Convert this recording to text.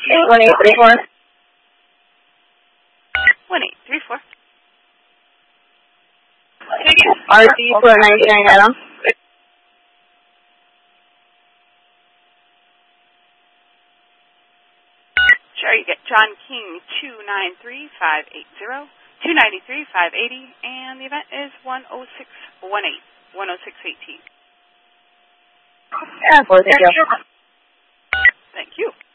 1834. 1834. RC for 99 Adam. Sure, you get John King 293-580, 293-580, and the event is 10618, 10618. Yeah, thank you. Thank you.